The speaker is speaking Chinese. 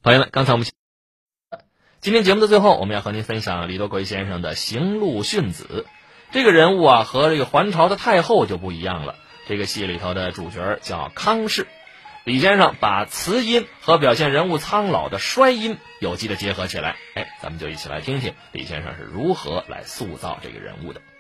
朋友们，刚才我们今天节目的最后，我们要和您分享李多奎先生的行路训子。这个人物啊，和这个还朝的太后就不一样了。这个戏里头的主角叫康氏，李先生把词音和表现人物苍老的衰音有机的结合起来。咱们就一起来听听李先生是如何来塑造这个人物的。